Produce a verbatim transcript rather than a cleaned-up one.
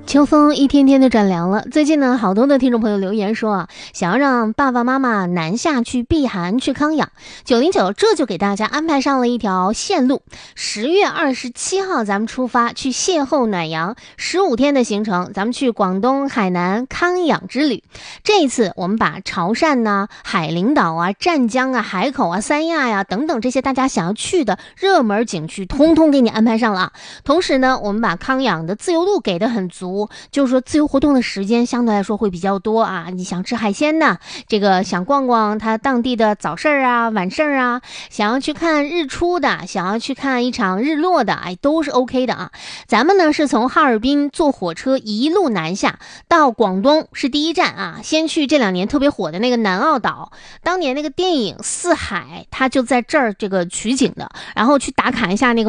秋风一天天的转凉了，最近呢，好多的听众朋友留言说啊，想要让爸爸妈妈南下去避寒去康养。九零九这就给大家安排上了一条线路，十月二十七号咱们出发去邂逅暖阳，十五天的行程，咱们去广东海南康养之旅。这一次我们把潮汕呐、海陵岛啊、湛江啊、海口啊、三亚呀、等等这些大家想要去的热门景区，通通给你安排上了啊。同时呢，我们把康养的自由度给的很足。就是说自由活动的时间相对来说会比较多啊，你想吃海鲜呢，这个想逛逛它当地的早市啊晚市啊，想要去看日出的，想要去看一场日落的，哎，都是 OK 的啊。咱们呢是从哈尔滨坐火车一路南下到广东是第一站啊，先去这两年特别火的那个南澳岛，当年那个电影《四海》它就在这儿这个取景的，然后去打卡一下那个